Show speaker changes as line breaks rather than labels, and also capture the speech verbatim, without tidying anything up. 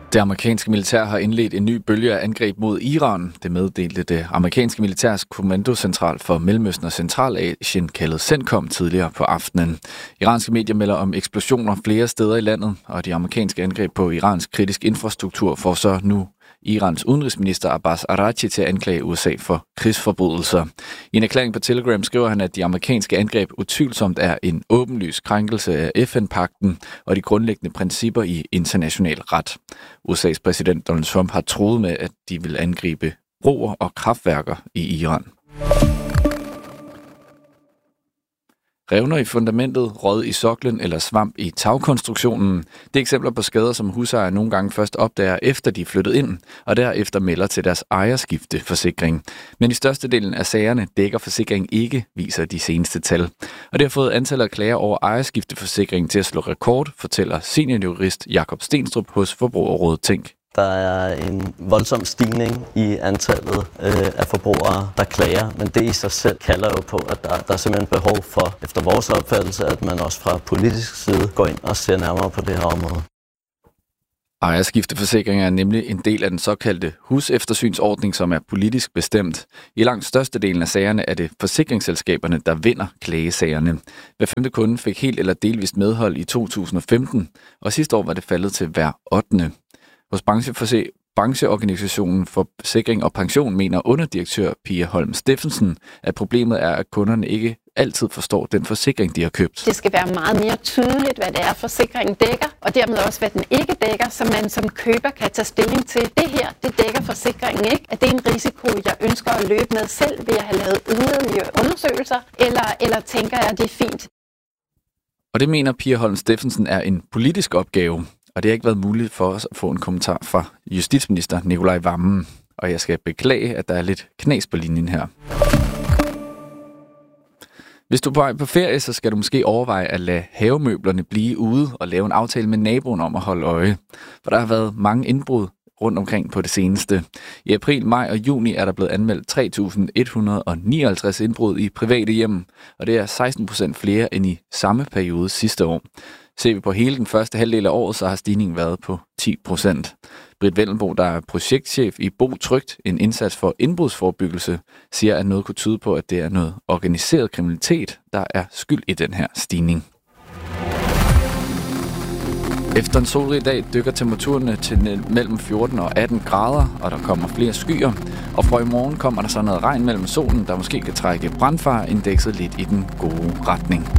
Det amerikanske militær har indledt en ny bølge af angreb mod Iran. Det meddelte det amerikanske militærs kommandocentral for Mellemøsten og Centralasien, kaldet CENTCOM, tidligere på aftenen. Iranske medier melder om eksplosioner flere steder i landet, og de amerikanske angreb på Irans kritisk infrastruktur får så nu Irans udenrigsminister Abbas Araghchi til at anklage U S A for krigsforbrydelser. I en erklæring på Telegram skriver han, at de amerikanske angreb utvivlsomt er en åbenlys krænkelse af F N-pagten og de grundlæggende principper i international ret. U S A's præsident Donald Trump har troet med, at de vil angribe broer og kraftværker i Iran. Revner i fundamentet, råd i soklen eller svamp i tagkonstruktionen. Det er eksempler på skader, som husejere nogle gange først opdager, efter de er flyttet ind, og derefter melder til deres ejerskifteforsikring. Men i størstedelen af sagerne dækker forsikringen ikke, viser de seneste tal. Og det har fået antallet af klager over ejerskifteforsikringen til at slå rekord, fortæller seniorjurist Jakob Stenstrup hos Forbrugerrådet Tænk.
Der er en voldsom stigning i antallet øh, af forbrugere, der klager, men det i sig selv kalder jo på, at der, der er simpelthen behov for, efter vores opfattelse, at man også fra politisk side går ind og ser nærmere på det her område.
Ejerskifteforsikringer er nemlig en del af den såkaldte huseftersynsordning, som er politisk bestemt. I langt størstedelen af sagerne er det forsikringsselskaberne, der vinder klagesagerne. Hver femte kunde fik helt eller delvist medhold i to tusind og femten, og sidste år var det faldet til hver ottende. Hos brancheorganisationen for Forsikring og Pension mener underdirektør Pia Holm Steffensen, at problemet er, at kunderne ikke altid forstår den forsikring, de har købt.
Det skal være meget mere tydeligt, hvad det er, forsikringen dækker, og dermed også, hvad den ikke dækker, så man som køber kan tage stilling til, det her, det dækker forsikringen ikke. Er det en risiko, jeg ønsker at løbe med selv, ved at have lavet yderligere undersøgelser, eller, eller tænker jeg, at det er fint?
Og det mener Pia Holm Steffensen er en politisk opgave. Og det har ikke været muligt for os at få en kommentar fra justitsminister Nicolai Wammen. Og jeg skal beklage, at der er lidt knas på linjen her. Hvis du er på vej på ferie, så skal du måske overveje at lade havemøblerne blive ude og lave en aftale med naboen om at holde øje. For der har været mange indbrud rundt omkring på det seneste. I april, maj og juni er der blevet anmeldt tre tusind et hundrede nioghalvtreds indbrud i private hjem, og det er seksten procent flere end i samme periode sidste år. Ser vi på hele den første halvdel af året, så har stigningen været på ti procent. Britt Vellenbo, der er projektchef i Bo Trygt, en indsats for indbrudsforebyggelse, siger, at noget kunne tyde på, at det er noget organiseret kriminalitet, der er skyld i den her stigning. Efter en solrig dag dykker temperaturerne til mellem fjorten og atten grader, og der kommer flere skyer. Og fra i morgen kommer der så noget regn mellem solen, der måske kan trække brandfareindekset lidt i den gode retning.